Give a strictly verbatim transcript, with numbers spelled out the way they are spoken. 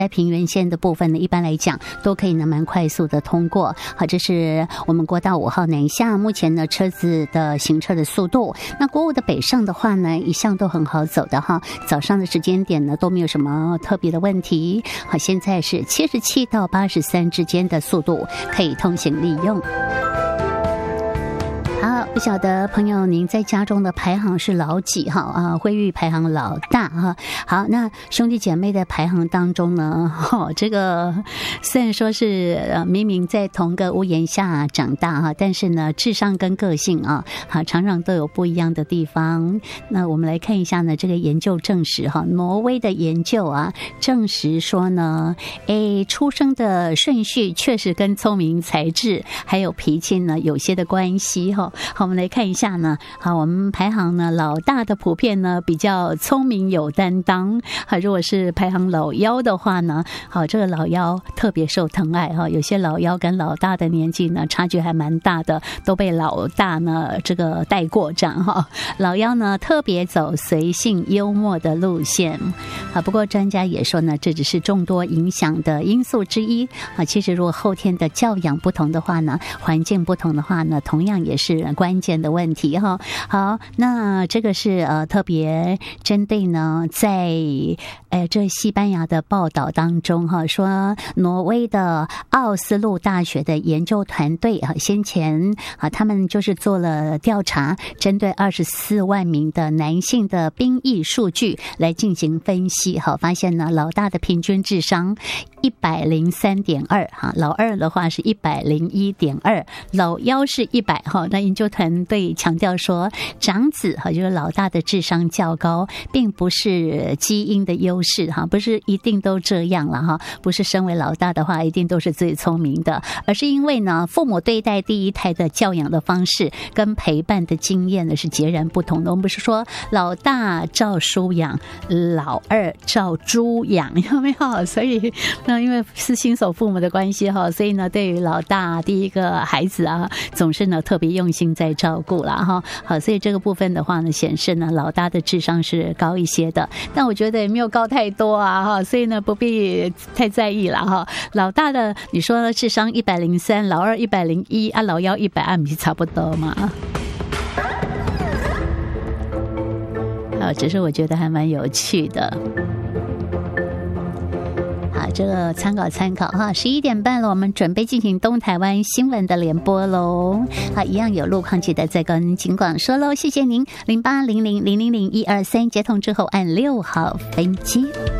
在平原线的部分呢，一般来讲都可以呢蛮快速的通过。好，这是我们国道五号南下目前呢车子的行车的速度。那国五的北上的话呢，一向都很好走的哈，早上的时间点呢都没有什么特别的问题。好，现在是七十七到八十三之间的速度可以通行利用。好，不晓得朋友您在家中的排行是老几哈啊？慧玉排行老大哈。好，那兄弟姐妹的排行当中呢，哦，这个虽然说是呃明明在同个屋檐下长大哈，但是呢智商跟个性啊，哈常常都有不一样的地方。那我们来看一下呢，这个研究证实哈，挪威的研究啊证实说呢，哎，出生的顺序确实跟聪明才智还有脾气呢有些的关系哈。好，我们来看一下呢。好，我们排行呢，老大的普遍呢比较聪明有担当。好，如果是排行老幺的话呢，好，这个老幺特别受疼爱哈。有些老幺跟老大的年纪呢差距还蛮大的，都被老大呢这个带过这样哈。老幺呢特别走随性幽默的路线。啊，不过专家也说呢，这只是众多影响的因素之一啊。其实如果后天的教养不同的话呢，环境不同的话呢，同样也是关键的问题哈。好，那这个是呃特别针对呢，在呃这西班牙的报道当中哈，说挪威的奥斯陆大学的研究团队啊，先前啊他们就是做了调查，针对二十四万名的男性的兵役数据来进行分析，好，发现呢老大的平均智商一百零三点二哈，老二的话是一百零一点二，老幺是一百哈。那研究团队强调说，长子哈就是老大的智商较高，并不是基因的优势哈，不是一定都这样了哈，不是身为老大的话一定都是最聪明的，而是因为呢父母对待第一胎的教养的方式跟陪伴的经验呢是截然不同的。我们不是说老大照书养，老二照猪养，有没有？所以那因为是新手父母的关系哈，所以呢对于老大第一个孩子啊，总是呢特别用心在照顾啦哈。好，所以这个部分的话呢，显示呢老大的智商是高一些的，但我觉得也没有高太多啊哈，所以呢不必太在意了哈。老大的你说智商一百零三，老二一百零一啊，老幺一百二，不是差不多嘛？好，只是我觉得还蛮有趣的。好，这个参考参考哈。十一点半了，我们准备进行东台湾新闻的联播喽。好，一样有路况，记得再跟警广说喽。谢谢您，零八零零零零零一二三接通之后按六号分机。